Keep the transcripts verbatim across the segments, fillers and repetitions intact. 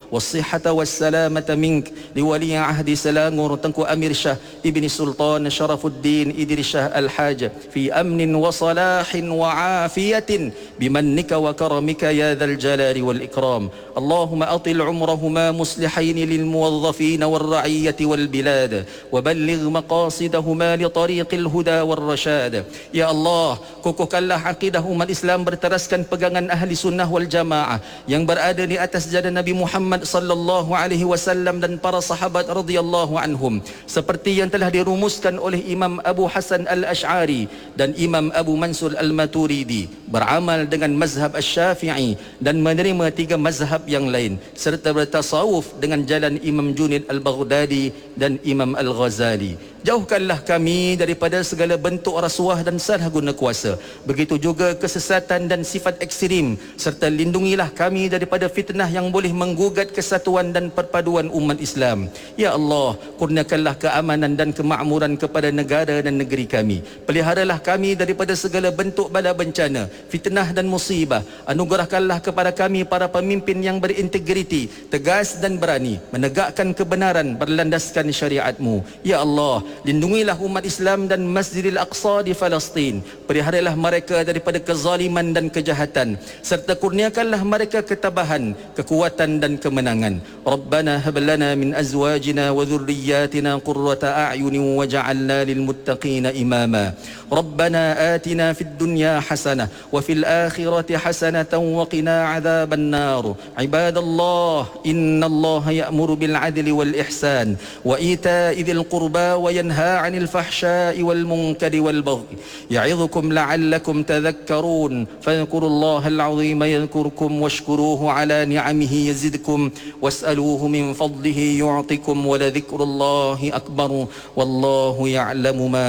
والصحة والسلامة منك لولي عهد سلانغور تنكو أمير شاه ابن سلطان شرف الدين إدريس شاه الحاج في أمن وصلاح وعافية بمنك وكرمك يا ذا الجلال والإكرام. اللهم أطل عمرهما مصلحين للموظفين والرعية والبلاد وبلغ مقاصدهما لطريق الهدى والرشاد. Ya Allah, kokohkanlah akidah umat Islam berteraskan pegangan ahli sunnah wal jamaah yang berada di atas jalan Nabi Muhammad sallallahu alaihi wasallam dan para sahabat radhiyallahu anhum, seperti yang telah dirumuskan oleh Imam Abu Hasan al-Ash'ari dan Imam Abu Mansur al-Maturidi, beramal dengan mazhab Asy-Syafi'i dan menerima tiga mazhab yang lain, serta bertasawuf dengan jalan Imam Junaid al-Baghdadi dan Imam al-Ghazali. Jauhkanlah kami daripada segala bentuk rasuah dan salah guna kuasa, begitu juga kesesatan dan sifat ekstrim, serta lindungilah kami daripada fitnah yang boleh menggugat kesatuan dan perpaduan umat Islam. Ya Allah, kurniakanlah keamanan dan kemakmuran kepada negara dan negeri kami. Peliharalah kami daripada segala bentuk bala bencana, fitnah dan musibah. Anugerahkanlah kepada kami para pemimpin yang berintegriti, tegas dan berani menegakkan kebenaran berlandaskan syariat-Mu. Ya Allah, lindungilah umat Islam dan Masjidil Aqsa di Palestin. Peliharalah mereka daripada kezaliman dan kejahatan, serta kurniakanlah mereka ketabahan, kekuatan dan kemenangan. Rabbana hab lana min azwajina wa dhurriyyatina qurrata a'yunin waj'alna lil muttaqina imama. Rabbana atina fid dunya hasanah wa fil akhirati hasanatan wa qina adzaban nar. Ibadallah, innallaha ya'muru bil adli wal ihsan wa ita'i dzil qurba wa ينهى عن الفحشاء والمنكر والبغي يعظكم لعلكم تذكرون فاذكروا الله العظيم يذكركم واشكروه على نعمه يزدكم واسألوه من فضله يعطكم ولذكر الله أكبر والله يعلم ما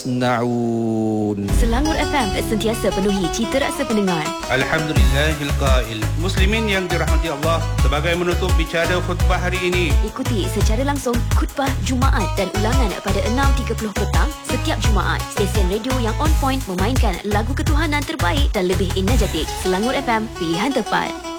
تصنعون. Selangor F M sentiasa penuhi cita rasa pendengar. Alhamdulillahil qail. Muslimin yang dirahmati Allah, sebagai menutup bicara khutbah hari ini, ikuti secara langsung khutbah Jumaat dan ulangan pada enam tiga puluh petang setiap Jumaat. Stesen radio yang on point memainkan lagu ketuhanan terbaik dan lebih energetik. Selangor F M, pilihan tepat.